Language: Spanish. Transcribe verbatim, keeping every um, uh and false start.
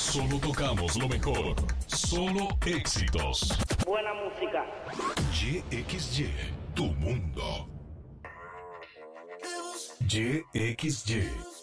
Solo tocamos lo mejor. Solo éxitos. Buena música. Y X Y, tu mundo. Y X Y.